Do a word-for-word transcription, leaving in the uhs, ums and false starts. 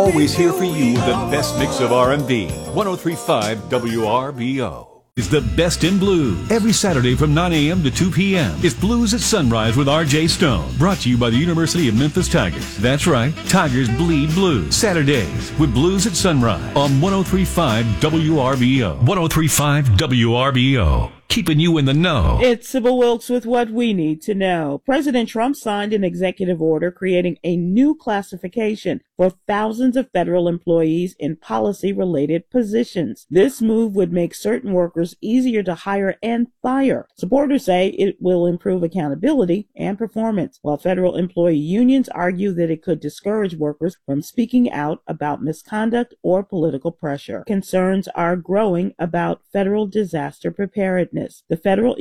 Always here for you with the best mix of R and B. ten thirty-five W R B O is the best in blues. Every Saturday from nine a.m. to two p.m. It's Blues at Sunrise with R J Stone. Brought to you by the University of Memphis Tigers. That's right, Tigers bleed blues. Saturdays with Blues at Sunrise on ten thirty-five W R B O. ten thirty-five W R B O. Keeping you in the know. It's Sybil Wilkes with what we need to know. President Trump signed an executive order creating a new classification for thousands of federal employees in policy-related positions. This move would make certain workers easier to hire and fire. Supporters say it will improve accountability and performance, while federal employee unions argue that it could discourage workers from speaking out about misconduct or political pressure. Concerns are growing about federal disaster preparedness. The Federal